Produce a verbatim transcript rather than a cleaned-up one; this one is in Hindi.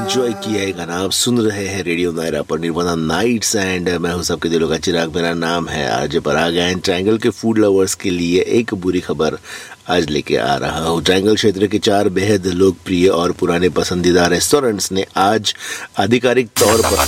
एंजॉय किया है गाना आप सुन रहे हैं रेडियो नायरा पर निर्वाणा नाइट्स एंड मैं हूं सबके दिलों का चिराग। मेरा नाम है आज पराग एंड ट्रायंगल के फूड लवर्स के लिए एक बुरी खबर आज लेके आ रहा हूं। ट्रायंगल क्षेत्र के चार बेहद लोकप्रिय और पुराने पसंदीदा रेस्टोरेंट्स ने आज आधिकारिक तौर पर